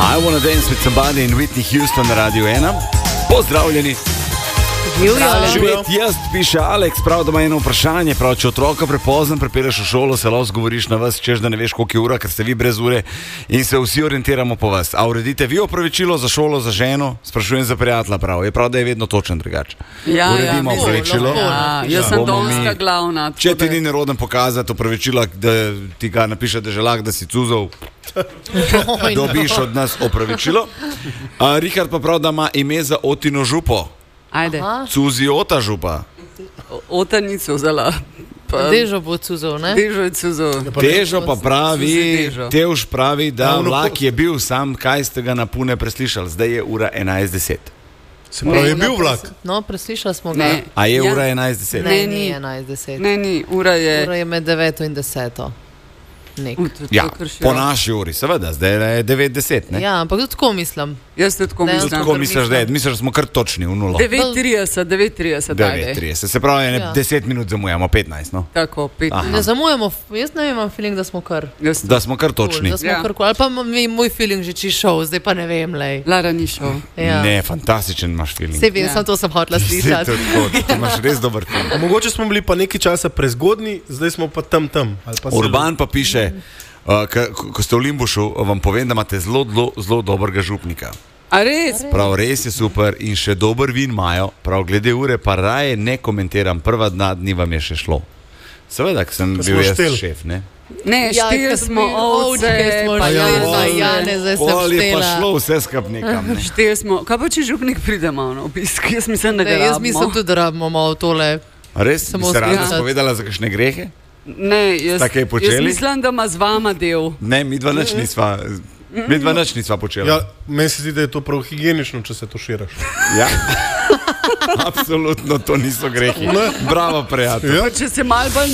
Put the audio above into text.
I Wanna Dance with Somebody in Whitney Houston na Radio 1. Pozdravljeni. Živet jaz, piše Alex, prav, da ima eno vprašanje. Prav, če otroka prepozno pripelješ v šolo, se lahko zgovoriš na vas, češ da ne veš, koliko je ura, ker ste vi brez ure in se vsi orientiramo po vas. A uredite vi opravičilo za šolo, za ženo? Sprašujem za prijatelja, prav. Je prav, da je vedno točen drugače. Uredimo opravičilo. Jaz sem domska glavna. Če ti ni neroden pokazati opravičila, da ti ga napiše, da želak, da si cuzov, dobiš od nas opravičilo. Richard pa prav, da ima ime za Otino župo. Ajde. Cuziota župa. Ota ni cuzala. Dežo bo cuzov, ne? Dežo je cuzov. Težo pa pravi, Tevž pravi, da vlak je bil sam, kaj ste ga na pune preslišali. Zdaj je ura 11:10. Se pravi, je bil vlak? No, preslišali smo ga. Ne. A je Ja. ura 11:10? Ne, ni 11:10. Ne, ni, ura je... Ura je med 9 in 10. Nek. Ja, po naši uri, seveda, zdaj je 9:10, ne? Ja, ampak tudi tako mislim. Jaz tudi tako Ne, mislim. Tako misliš, da je? Misliš, da smo kar točni v nulo? 9:30, ajde. 9:30, se pravi, Ja. 10 minut zamujamo, 15, no? Tako, 5. Aha. Ne zamujamo, jaz ne vem, imam feeling, da smo kar Da smo kar točni. Da smo Ja. kar ali pa moj feeling že čišel, zdaj pa ne vem, lej. Lara ni šel. Ja. Ne, fantastičen imaš feeling. Sej vem, Ja. samo to sem hotela Saj slišati. to tako, ti imaš res dober feeling. A mogoče smo bili pa nekaj časa prezgodni, zdaj smo pa tam. Ali pa Urban pa piše, ko ste v Limbušu, vam povem, da imate zelo dobrega župnika. A res? Prav, res je super in še dober vin imajo. Prav, glede ure pa raje ne komentiram, prva dni vam je še šlo. Seveda, ker sem Ko bil smo jaz štel. šef, ne? Ne, šteli smo ovce, smo pa šteli, jajce. Jane, zdaj sem Pol je pa štela. šlo vse skup nekam, ne? Šteli smo. Kaj pa če župnik pride malo na obisk? Jaz mislim, da ga Ne, jaz rabimo. mislim tudi, da rabimo malo tole. A res? Samo Bi se rada slišati. spovedala za kakšne grehe? Ne, jaz Tako je počeli? jaz mislim, da ima z vama del. Ne, mi dva nič nisva počela. Ja, meni se zdi, da je to prav higienično, če se tuširaš. Ja. Absolutno to niso grehi. Bravo, prijatelj. Ja. Pa če se malo bolj